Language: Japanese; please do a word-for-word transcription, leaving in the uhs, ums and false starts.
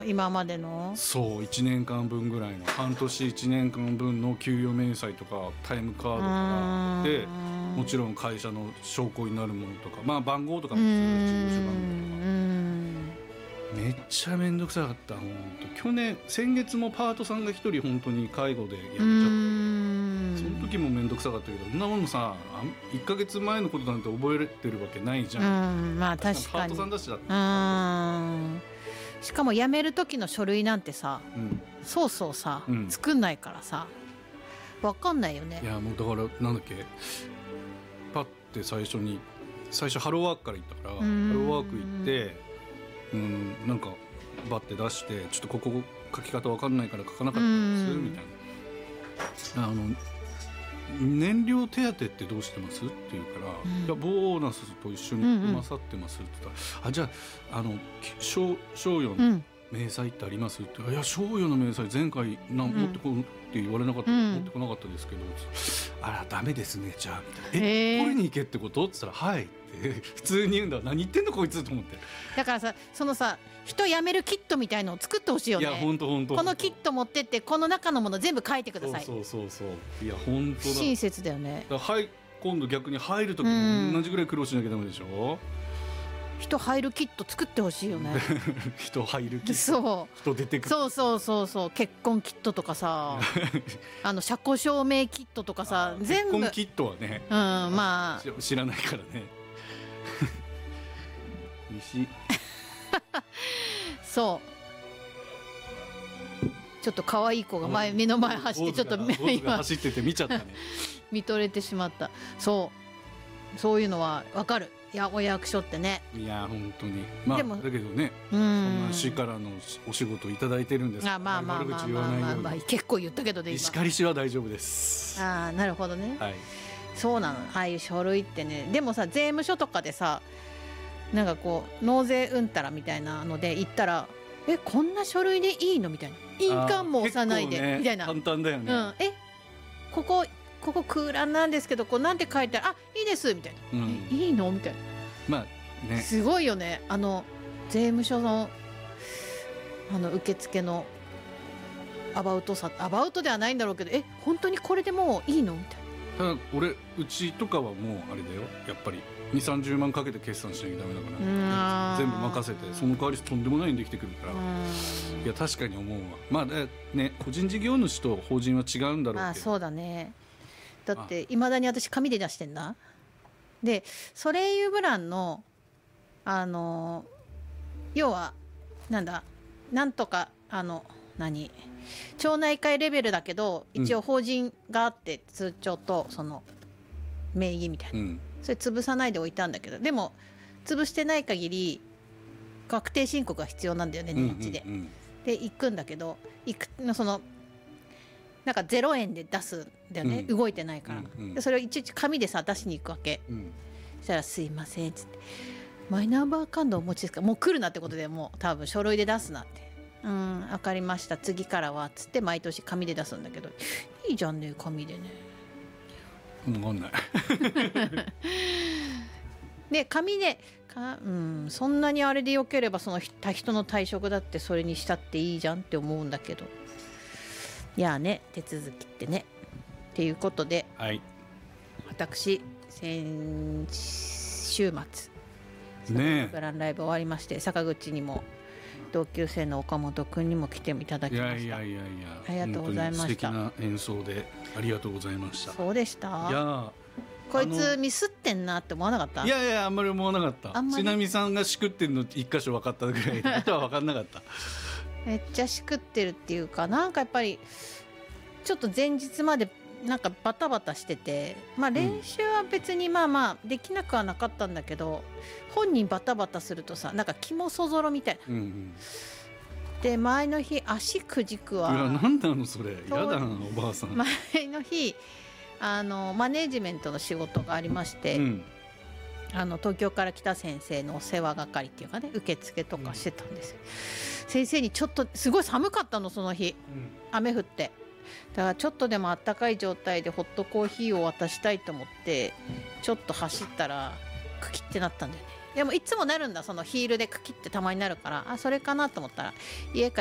今までのそういちねんかんぶんぐらいの半年いちねんかんぶんの給与明細とかタイムカードとかでもちろん会社の証拠になるものとか、まあ番号とかも必要だし事務所番号とかめっちゃめんどくさかった。本当去年先月もパートさんが一人本当に介護で辞めちゃって、その時もめんどくさかったけど、そんなものさいっかげつまえのことなんて覚えてるわけないじゃん。 うんまあ確かにパートさんだしだってうんしかも辞める時の書類なんてさ、 うん、 そうそうさ、 うん、 作んないからさ分かんないよね。 いやもうだからなんだっけパッて最初に最初ハローワークから行ったから、ハローワーク行ってうんなんかバッて出してちょっとここ書き方分かんないから書かなかったんですみたいな、あの燃料手当ってどうしてますって言うから、うん、いやボーナスと一緒に勝ってますって言ったら、うんうん、あじゃあ、あの賞与の明細ってありますって、うん、いや賞与の明細前回な持ってこうって言われなかった、うん、持ってこなかったですけど、あらダメですねじゃあみたいな、え取りに行けってことって言ったらはいって普通に言うんだ。何言ってんのこいつと思って。だからさそのさ人辞めるキットみたいのを作ってほしいよね。 いや本当本当このキット持ってってこの中のもの全部書いてください。 そうそうそうそういや本当だ。 親切だよね。 だはい今度逆に入る時も同じぐらい苦労しなきゃダメでしょ、うん、 人入るキット作ってほしいよね人入るキットそう人出てくるそうそうそうそう結婚キットとかさあの車庫証明キットとかさ全部結婚キットはね、 うんまあ知らないからね美味しいそうちょっと可愛い子が前目の前走ってちょっと今走ってて見ちゃったね見とれてしまった。そうそういうのは分かる。いやお役所ってね。 いや本当にまあでもだけどねそんな市からのお仕事いただいてるんですから、 まあまあまあまあまあまあ、まあ、結構言ったけどね今石狩市は大丈夫です。 ああなるほどね、 はい、 そうなの。ああいう書類ってね。でもさ税務署とかでさなんかこう納税うんたらみたいなので行ったらえこんな書類でいいのみたいな印鑑も押さないで、ね、みたいな簡単だよね、 うん、えここここ空欄なんですけどこうなんて書いてあるあいいですみたいな、うん、いいのみたいなまあねすごいよね。あの税務署のあの受付のアバウトさアバウトではないんだろうけどえ本当にこれでもういいのみたいな。ただ俺うちとかはもうあれだよやっぱりにじゅうさんじゅうまんかけて決算しなきゃダメだから全部任せてその代わりとんでもないにできてくるからいや確かに思うわ。まあね個人事業主と法人は違うんだろうけどあそうだね。だっていまだに私紙で出してんだ。でソレイユブランのあの要はなんだなんとかあの何町内会レベルだけど一応法人があって通帳とその名義みたいな、うん、それ潰さないでおいたんだけどでも潰してない限り確定申告が必要なんだよね年一で、うんうんうん、で行くんだけど行くそのなんかゼロえんで出すんだよね、うん、動いてないから、うんうん、でそれをいちいち紙でさ出しに行くわけ、うん、そしたらすいませんっつってマイナンバーカードお持ちですかもう来るなってことでもう多分書類で出すなってうん分かりました次からはっつって毎年紙で出すんだけどいいじゃんね紙でね分かんないで紙でか、うん、そんなにあれでよければその人の退職だってそれにしたっていいじゃんって思うんだけどいやね手続きってねっていうことで、はい、私先週末ねブランライブ終わりまして坂口にも同級生の岡本くんにも来ていただきました。いやいやいやいやありがとうございました。素敵な演奏でありがとうございました。 そうでした。 いやこいつミスってんなって思わなかった？ いやいやあんまり思わなかった。ちなみさんがしくってんの一箇所分かったぐらいであとは分かんなかっためっちゃしくってるっていうかなんかやっぱりちょっと前日までなんかバタバタしててまあ練習は別にまあまあできなくはなかったんだけど、うん、本人バタバタするとさなんか気もそぞろみたいな、うんうん、で前の日足くじくわ。 いやなんなのそれやだなおばあさん。 前の日あのマネージメントの仕事がありまして、うん、あの東京から来た先生のお世話係っていうかね受付とかしてたんですよ、うん、先生にちょっとすごい寒かったのその日、うん、雨降ってだからちょっとでもあったかい状態でホットコーヒーを渡したいと思ってちょっと走ったらクキってなったんだよね。 でもいつもなるんだ、そのヒールでクキってたまになるから、あそれかなと思ったら家帰